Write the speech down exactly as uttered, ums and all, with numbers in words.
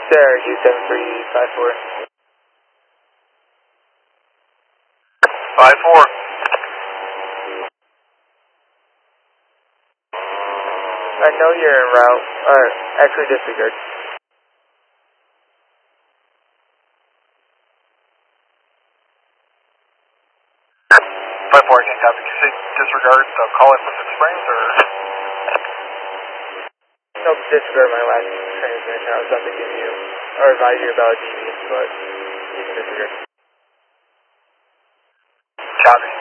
Sir, U seven three five four. five four. I know you're en route. Uh, actually disregard. five four, I can't copy. Did you say disregard the call in from Six Springs, or? Nope, disregard my last transmission. I was about to give you, or advise you about deviance, but you can disregard. Copy.